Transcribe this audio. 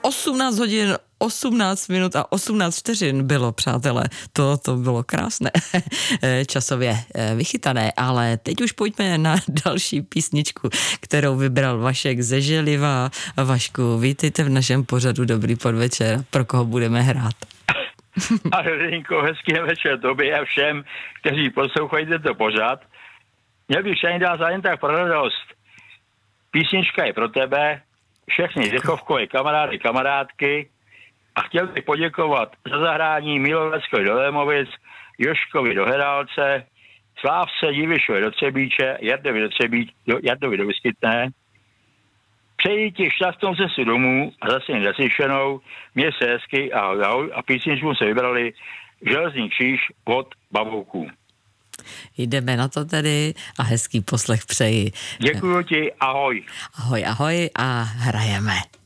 18 hodin, 18 minut a 18 vteřin bylo, přátelé. To bylo krásné, časově vychytané, ale teď už pojďme na další písničku, kterou vybral Vašek ze Želiva. Vašku, vítejte v našem pořadu Dobrý podvečer. Pro koho budeme hrát? A Rodinko, hezký večer tobě a všem, kteří poslouchají tento pořad. Měl bych všem dát jen tak pro radost. Písnička je pro tebe, všechny dechovkové kamarády, kamarádky a chtěl bych poděkovat za zahrání Miloveckovi do Lémovic, Joškovi do Herálce, Slávce Divišovi do Třebíče, Jardovi do Vyskytné. Přeji ti šťastnou cestu domů a zase neslyšenou, měj se hezky, ahoj, a písničku se vybrali Železný kříž od Bavouků. Jdeme na to tedy a hezký poslech přeji. Děkuju ti, ahoj. Ahoj a hrajeme.